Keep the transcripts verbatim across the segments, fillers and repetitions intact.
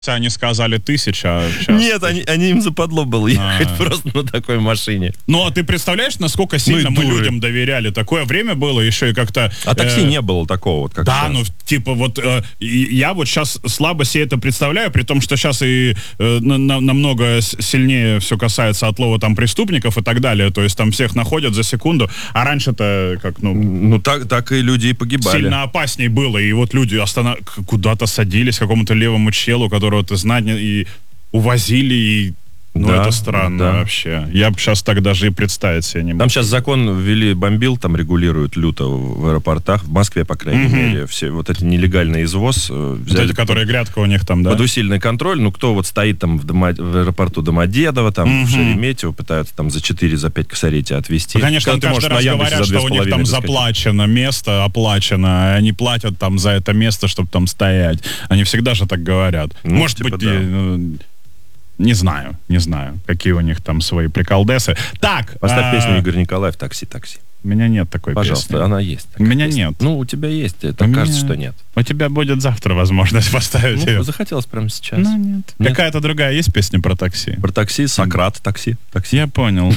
Они сказали тысяча, а сейчас... Нет, они, они им западло было ехать А-а-а. просто на такой машине. Ну, а ты представляешь, насколько сильно ну, мы дуры. людям доверяли? Такое время было еще и как-то... А такси э- не было такого вот, как Да, сейчас. ну, типа вот э- я вот сейчас слабо себе это представляю, при том, что сейчас и э- на- намного сильнее все касается отлова там преступников и так далее. То есть там всех находят за секунду, а раньше-то как, ну... Ну, так, так и люди и погибали. Сильно опаснее было, и вот люди останов... куда-то садились, к какому-то левому челу, который ты знать, и увозили, и ну, да, это странно да. вообще. Я бы сейчас так даже и представить себе не мог. Там сейчас закон ввели, бомбил, там регулируют люто в аэропортах, в Москве, по крайней mm-hmm. мере. Все вот эти нелегальный извоз взяли. Вот эти, которые грядка у них там, да? Под усиленный контроль. Ну, кто вот стоит там в, домо... в аэропорту Домодедово, там, mm-hmm. в Шереметьево, пытаются там за четыре, за пять косарей тебя отвезти. Ну, конечно, ты каждый раз говорят, что у них там заплачено место, оплачено, они платят там за это место, чтобы там стоять. Они всегда же так говорят. Ну, Может типа, быть, да. и, не знаю, не знаю, какие у них там свои приколдесы. Так. Поставь а... песню Игорь Николаев «Такси, такси». У меня нет такой Пожалуйста, песни. Пожалуйста, она есть. У меня песня. Нет. Ну, у тебя есть, это у кажется, меня... что нет. У тебя будет завтра возможность поставить ну, ее. Захотелось прямо сейчас. Ну, нет. нет. Какая-то другая есть песня про такси? Про такси, Сократ, такси. такси. Я понял.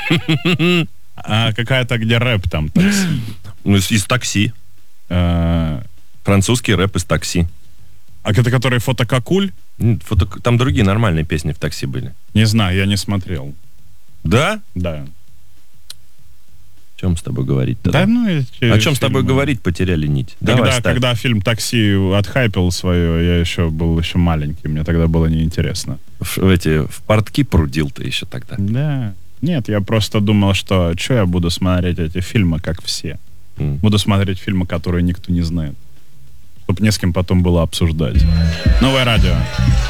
А какая-то, где рэп там такси? Ну, из такси. Французский рэп из такси. А это который фотокакуль? Фото... Там другие нормальные песни в такси были. Не знаю, я не смотрел. Да? Да. О чем с тобой говорить-то? Да, да? ну, О чем фильмы. С тобой говорить, потеряли нить. Когда, Давай, когда фильм «Такси» отхайпил свое, я еще был еще маленький, мне тогда было неинтересно. В, в эти, в портки прудил ты еще тогда. Да. Нет, я просто думал, что что я буду смотреть эти фильмы, как все. Mm. Буду смотреть фильмы, которые никто не знает. Чтобы не с кем потом было обсуждать. Новое радио.